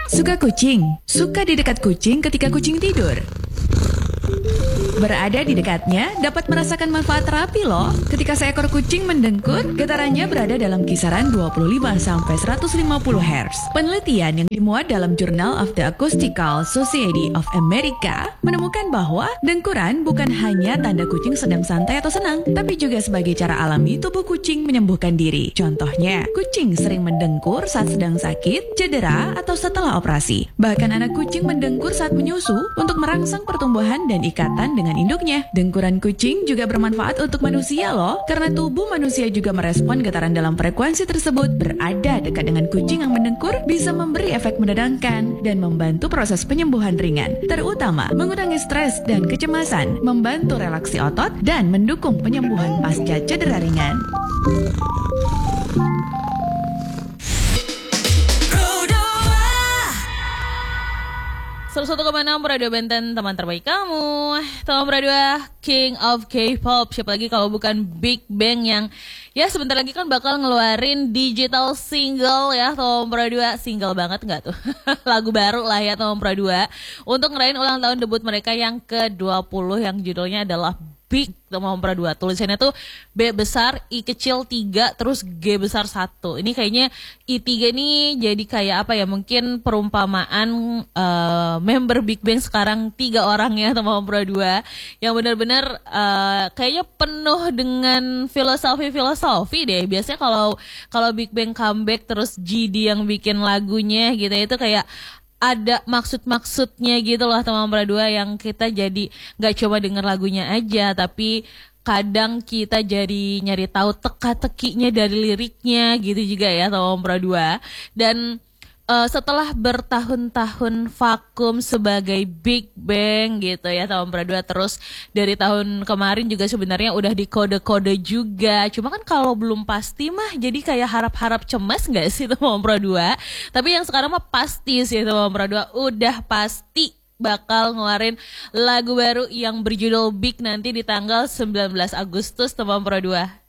Suka kucing? Suka di dekat kucing ketika kucing tidur? Berada di dekatnya dapat merasakan manfaat terapi loh. Ketika seekor kucing mendengkur, getarannya berada dalam kisaran 25-150 Hz. Penelitian yang dimuat dalam Journal of the Acoustical Society of America menemukan bahwa dengkuran bukan hanya tanda kucing sedang santai atau senang, tapi juga sebagai cara alami tubuh kucing menyembuhkan diri. Contohnya, kucing sering mendengkur saat sedang sakit, cedera, atau setelah operasi. Bahkan anak kucing mendengkur saat menyusu untuk merangsang pertumbuhan dan ikatan dengan induknya. Dengkuran kucing juga bermanfaat untuk manusia loh, karena tubuh manusia juga merespon getaran dalam frekuensi tersebut. Berada dekat dengan kucing yang mendengkur bisa memberi efek menenangkan dan membantu proses penyembuhan ringan, terutama mengurangi stres dan kecemasan, membantu relaksi otot, dan mendukung penyembuhan pasca cedera ringan. 101,6 Radio Benten, teman terbaik kamu. Teman Radio King of K-pop. Siapa lagi kalau bukan Big Bang yang ya sebentar lagi kan bakal ngeluarin digital single ya. Teman Radio single banget nggak tuh? Lagu baru lah ya Teman Radio untuk ngerayain ulang tahun debut mereka yang ke-20 yang judulnya adalah Big Teman Radio. Tulisannya tuh B besar, I kecil 3, terus G besar 1. Ini kayaknya I3 nih jadi kayak apa ya, mungkin perumpamaan member Big Bang sekarang 3 orang ya Teman Radio, yang benar-benar kayaknya penuh dengan filosofi deh. Biasanya kalau Big Bang comeback terus GD yang bikin lagunya gitu, itu kayak ada maksud-maksudnya gitu loh teman berdua, yang kita jadi gak cuma denger lagunya aja, tapi kadang kita jadi nyari tahu teka-tekinya dari liriknya gitu juga ya teman berdua. Dan setelah bertahun-tahun vakum sebagai Big Bang gitu ya teman berdua, terus dari tahun kemarin juga sebenarnya udah dikode-kode juga, cuma kan kalau belum pasti mah jadi kayak harap-harap cemas gak sih teman berdua. Tapi yang sekarang mah pasti sih teman berdua, udah pasti bakal ngeluarin lagu baru yang berjudul Big nanti di tanggal 19 Agustus teman berdua.